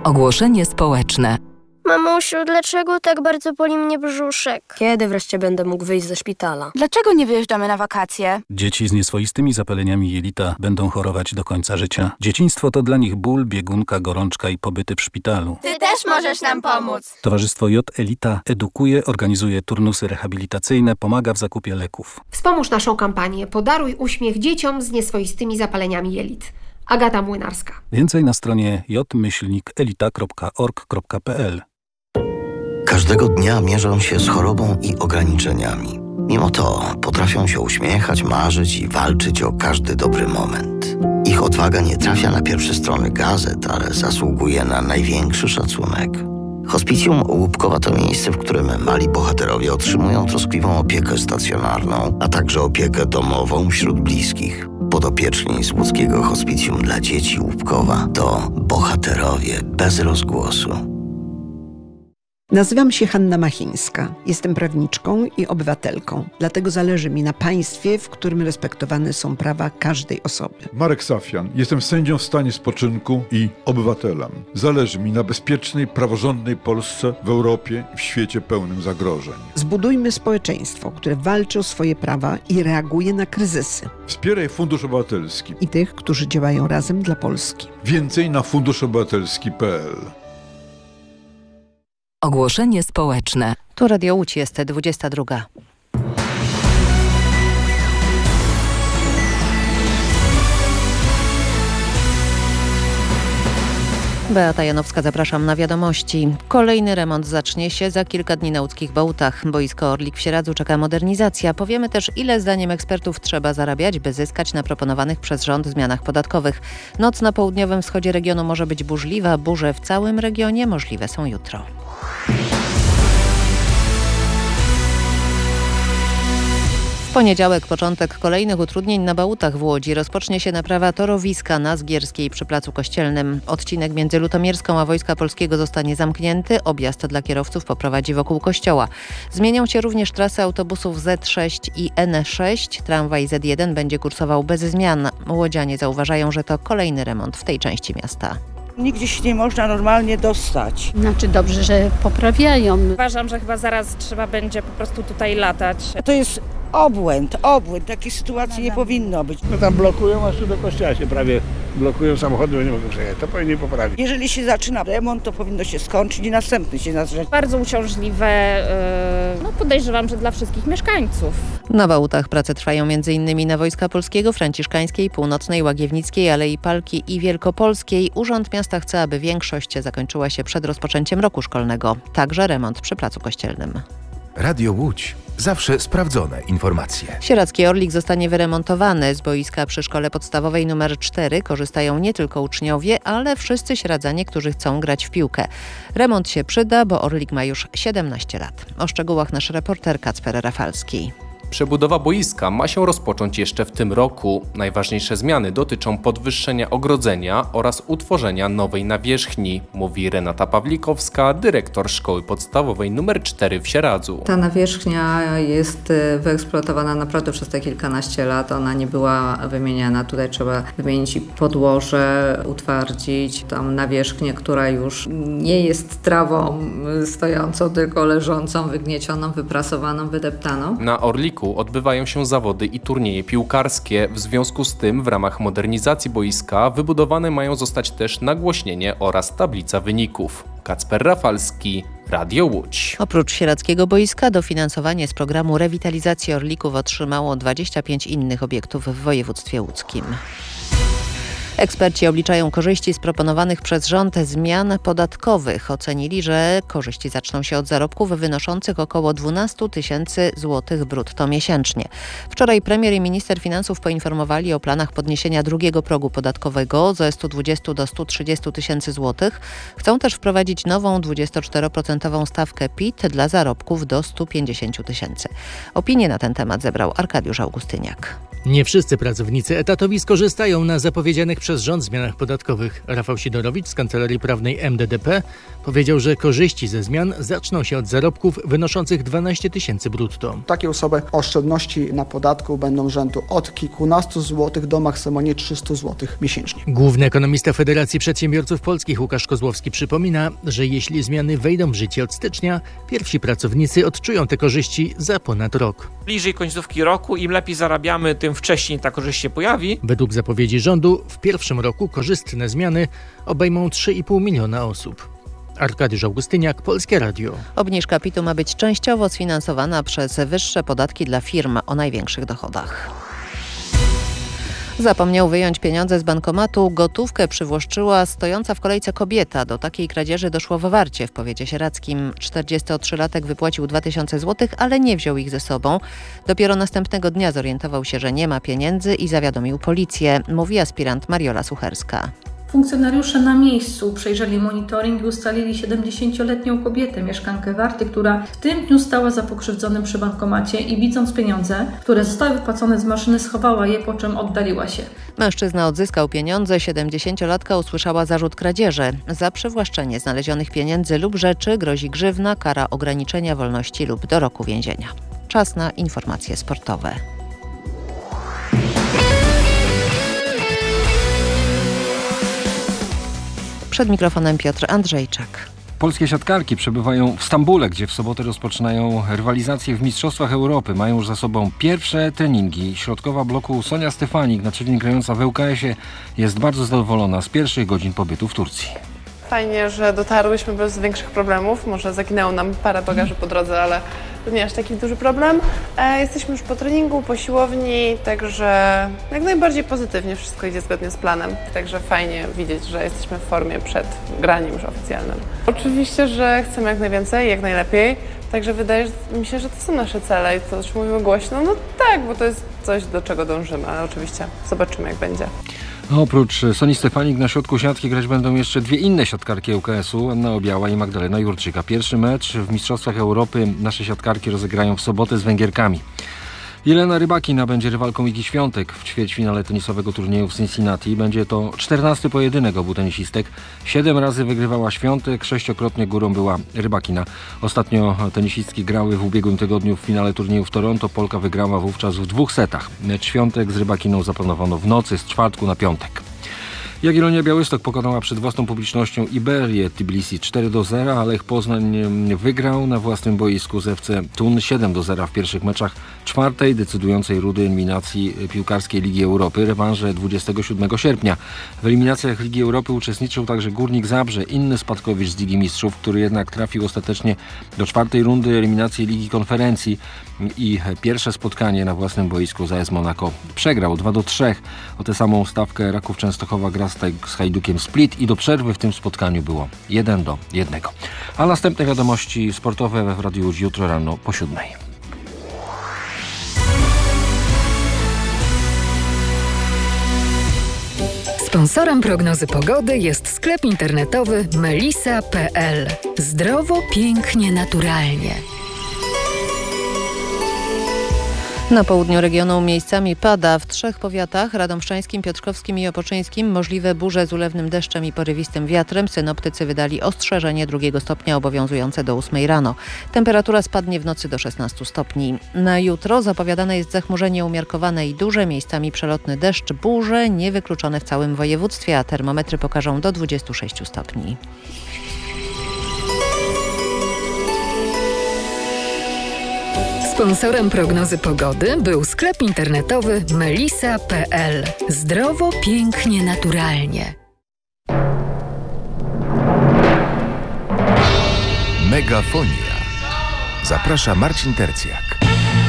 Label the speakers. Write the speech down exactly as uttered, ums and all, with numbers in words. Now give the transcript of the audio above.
Speaker 1: Ogłoszenie społeczne.
Speaker 2: Mamusiu, dlaczego tak bardzo boli mnie brzuszek?
Speaker 3: Kiedy wreszcie będę mógł wyjść ze szpitala?
Speaker 4: Dlaczego nie wyjeżdżamy na wakacje?
Speaker 5: Dzieci z nieswoistymi zapaleniami jelita będą chorować do końca życia. Dzieciństwo to dla nich ból, biegunka, gorączka i pobyty w szpitalu.
Speaker 4: Ty też możesz nam pomóc.
Speaker 5: Towarzystwo J Elita edukuje, organizuje turnusy rehabilitacyjne, pomaga w zakupie leków.
Speaker 6: Wspomóż naszą kampanię Podaruj uśmiech dzieciom z nieswoistymi zapaleniami jelit. Agata Młynarska.
Speaker 5: Więcej na stronie j myślnik elita kropka org kropka p l.
Speaker 7: Każdego dnia mierzą się z chorobą i ograniczeniami. Mimo to potrafią się uśmiechać, marzyć i walczyć o każdy dobry moment. Ich odwaga nie trafia na pierwsze strony gazet, ale zasługuje na największy szacunek. Hospicjum Łupkowa to miejsce, w którym mali bohaterowie otrzymują troskliwą opiekę stacjonarną, a także opiekę domową wśród bliskich. Podopieczni z łódzkiego Hospicjum dla Dzieci Łupkowa to bohaterowie bez rozgłosu.
Speaker 8: Nazywam się Hanna Machińska. Jestem prawniczką i obywatelką. Dlatego zależy mi na państwie, w którym respektowane są prawa każdej osoby.
Speaker 9: Marek Safian. Jestem sędzią w stanie spoczynku i obywatelem. Zależy mi na bezpiecznej, praworządnej Polsce w Europie i w świecie pełnym zagrożeń.
Speaker 8: Zbudujmy społeczeństwo, które walczy o swoje prawa i reaguje na kryzysy.
Speaker 9: Wspieraj Fundusz Obywatelski
Speaker 8: i tych, którzy działają razem dla Polski.
Speaker 9: Więcej na fundusz obywatelski kropka p l.
Speaker 1: Ogłoszenie społeczne.
Speaker 10: Tu Radio Łódź, jest dwudziesta druga. Beata Janowska, zapraszam na wiadomości. Kolejny remont zacznie się za kilka dni na łódzkich Bałutach. Boisko Orlik w Sieradzu czeka modernizacja. Powiemy też, ile zdaniem ekspertów trzeba zarabiać, by zyskać na proponowanych przez rząd zmianach podatkowych. Noc na południowym wschodzie regionu może być burzliwa. Burze w całym regionie możliwe są jutro. W poniedziałek początek kolejnych utrudnień na Bałutach w Łodzi. Rozpocznie się naprawa torowiska na Zgierskiej przy Placu Kościelnym. Odcinek między Lutomierską a Wojska Polskiego zostanie zamknięty. Objazd dla kierowców poprowadzi wokół kościoła. Zmienią się również trasy autobusów Z sześć i N sześć. Tramwaj Z jeden będzie kursował bez zmian. Łodzianie zauważają, że to kolejny remont w tej części miasta.
Speaker 11: Nigdzie się nie można normalnie dostać.
Speaker 12: Znaczy dobrze, że poprawiają.
Speaker 13: Uważam, że chyba zaraz trzeba będzie po prostu tutaj latać.
Speaker 11: To jest obłęd, obłęd. Takiej sytuacji nie powinno być.
Speaker 14: No tam blokują, aż tu do kościoła się prawie blokują samochody, bo nie mogą przejechać. To powinni poprawić.
Speaker 11: Jeżeli się zaczyna remont, to powinno się skończyć i następny się zacząć.
Speaker 13: Bardzo uciążliwe, yy, no podejrzewam, że dla wszystkich mieszkańców.
Speaker 10: Na Bałutach prace trwają między innymi na Wojska Polskiego, Franciszkańskiej, Północnej, Łagiewnickiej, Alei Palki i Wielkopolskiej. Urząd Miasta chce, aby większość zakończyła się przed rozpoczęciem roku szkolnego. Także remont przy Placu Kościelnym.
Speaker 15: Radio Łódź. Zawsze sprawdzone informacje.
Speaker 10: Sieradzki Orlik zostanie wyremontowany. Z boiska przy szkole podstawowej nr cztery korzystają nie tylko uczniowie, ale wszyscy sieradzanie, którzy chcą grać w piłkę. Remont się przyda, bo Orlik ma już siedemnaście lat. O szczegółach nasz reporter Kacper Rafalski.
Speaker 16: Przebudowa boiska ma się rozpocząć jeszcze w tym roku. Najważniejsze zmiany dotyczą podwyższenia ogrodzenia oraz utworzenia nowej nawierzchni, mówi Renata Pawlikowska, dyrektor szkoły podstawowej nr cztery w Sieradzu.
Speaker 17: Ta nawierzchnia jest wyeksploatowana naprawdę przez te kilkanaście lat. Ona nie była wymieniana. Tutaj trzeba wymienić i podłoże, utwardzić tą nawierzchnię, która już nie jest trawą stojącą, tylko leżącą, wygniecioną, wyprasowaną, wydeptaną.
Speaker 16: Na Orliku odbywają się zawody i turnieje piłkarskie. W związku z tym w ramach modernizacji boiska wybudowane mają zostać też nagłośnienie oraz tablica wyników. Kacper Rafalski, Radio Łódź.
Speaker 10: Oprócz sieradzkiego boiska dofinansowanie z programu rewitalizacji Orlików otrzymało dwadzieścia pięć innych obiektów w województwie łódzkim. Eksperci obliczają korzyści z proponowanych przez rząd zmian podatkowych. Ocenili, że korzyści zaczną się od zarobków wynoszących około dwanaście tysięcy złotych brutto miesięcznie. Wczoraj premier i minister finansów poinformowali o planach podniesienia drugiego progu podatkowego ze stu dwudziestu do stu trzydziestu tysięcy złotych. Chcą też wprowadzić nową dwudziestoczteroprocentową stawkę P I T dla zarobków do stu pięćdziesięciu tysięcy. Opinię na ten temat zebrał Arkadiusz Augustyniak.
Speaker 18: Nie wszyscy pracownicy etatowi skorzystają na zapowiedzianych przez rząd zmianach podatkowych. Rafał Sidorowicz z Kancelarii Prawnej M D D P powiedział, że korzyści ze zmian zaczną się od zarobków wynoszących dwanaście tysięcy brutto.
Speaker 19: Takie osoby oszczędności na podatku będą rzędu od kilkunastu złotych do maksymalnie trzystu złotych miesięcznie.
Speaker 18: Główny ekonomista Federacji Przedsiębiorców Polskich Łukasz Kozłowski przypomina, że jeśli zmiany wejdą w życie od stycznia, pierwsi pracownicy odczują te korzyści za ponad rok.
Speaker 20: Bliżej końcówki roku, im lepiej zarabiamy, tym wcześniej ta korzyść się pojawi.
Speaker 18: Według zapowiedzi rządu w pierwszym roku korzystne zmiany obejmą trzy i pół miliona osób. Arkadiusz Augustyniak, Polskie Radio.
Speaker 10: Obniżka P I T-u ma być częściowo sfinansowana przez wyższe podatki dla firm o największych dochodach. Zapomniał wyjąć pieniądze z bankomatu, gotówkę przywłaszczyła stojąca w kolejce kobieta. Do takiej kradzieży doszło w Warcie w powiecie sieradzkim. czterdziestotrzylatek wypłacił dwa tysiące złotych, ale nie wziął ich ze sobą. Dopiero następnego dnia zorientował się, że nie ma pieniędzy i zawiadomił policję, mówi aspirant Mariola Sucherska.
Speaker 21: Funkcjonariusze na miejscu przejrzeli monitoring i ustalili siedemdziesięcioletnią kobietę, mieszkankę Warty, która w tym dniu stała za pokrzywdzonym przy bankomacie i widząc pieniądze, które zostały wypłacone z maszyny, schowała je, po czym oddaliła się.
Speaker 10: Mężczyzna odzyskał pieniądze, siedemdziesięciolatka usłyszała zarzut kradzieży. Za przywłaszczenie znalezionych pieniędzy lub rzeczy grozi grzywna, kara ograniczenia wolności lub do roku więzienia. Czas na informacje sportowe. Przed mikrofonem Piotr Andrzejczak.
Speaker 22: Polskie siatkarki przebywają w Stambule, gdzie w sobotę rozpoczynają rywalizację w Mistrzostwach Europy. Mają już za sobą pierwsze treningi. Środkowa bloku Sonia Stefanik, na co dzień grająca w L K S-ie, jest bardzo zadowolona z pierwszych godzin pobytu w Turcji.
Speaker 23: Fajnie, że dotarłyśmy bez większych problemów. Może zaginęło nam parę bagaży po drodze, ale to nie aż taki duży problem. E, jesteśmy już po treningu, po siłowni, także jak najbardziej pozytywnie wszystko idzie zgodnie z planem. Także fajnie widzieć, że jesteśmy w formie przed graniem już oficjalnym. Oczywiście, że chcemy jak najwięcej, jak najlepiej. Także wydaje mi się, że to są nasze cele i to już mówimy głośno. No tak, bo to jest coś, do czego dążymy, ale oczywiście zobaczymy, jak będzie.
Speaker 22: Oprócz Soni Stefanik na środku siatki grać będą jeszcze dwie inne siatkarki L K S-u, Anna Obiała i Magdalena Jurczyk. Pierwszy mecz w Mistrzostwach Europy nasze siatkarki rozegrają w sobotę z Węgierkami. Jelena Rybakina będzie rywalką Igi Świątek w ćwierćfinale tenisowego turnieju w Cincinnati. Będzie to czternasty pojedynek obu tenisistek. Siedem razy wygrywała Świątek, sześciokrotnie górą była Rybakina. Ostatnio tenisistki grały w ubiegłym tygodniu w finale turnieju w Toronto. Polka wygrała wówczas w dwóch setach. Mecz Świątek z Rybakiną zaplanowano w nocy z czwartku na piątek. Jagiellonia Białystok pokonała przed własną publicznością Iberię Tbilisi cztery do zera, ale Lech Poznań wygrał na własnym boisku z F C Thun siedem do zera w pierwszych meczach czwartej decydującej rundy eliminacji piłkarskiej Ligi Europy. Rewanże dwudziestego siódmego sierpnia. W eliminacjach Ligi Europy uczestniczył także Górnik Zabrze, inny spadkowicz z Ligi Mistrzów, który jednak trafił ostatecznie do czwartej rundy eliminacji Ligi Konferencji i pierwsze spotkanie na własnym boisku z A S Monaco przegrał dwa do trzech. O tę samą stawkę Raków Częstochowa gra z Hajdukiem Split i do przerwy w tym spotkaniu było jeden do jednego. A następne wiadomości sportowe w Radiu Łódź jutro rano po siódmej.
Speaker 1: Sponsorem prognozy pogody jest sklep internetowy melisa kropka p l. Zdrowo, pięknie, naturalnie.
Speaker 10: Na południu regionu miejscami pada. W trzech powiatach, radomszczańskim, piotrkowskim i opoczyńskim, możliwe burze z ulewnym deszczem i porywistym wiatrem. Synoptycy wydali ostrzeżenie drugiego stopnia obowiązujące do ósmej rano. Temperatura spadnie w nocy do szesnastu stopni. Na jutro zapowiadane jest zachmurzenie umiarkowane i duże, miejscami przelotny deszcz, burze niewykluczone w całym województwie, a termometry pokażą do dwudziestu sześciu stopni.
Speaker 1: Sponsorem prognozy pogody był sklep internetowy melisa kropka p l. Zdrowo, pięknie, naturalnie.
Speaker 15: Megafonia. Zaprasza Marcin Tercjak.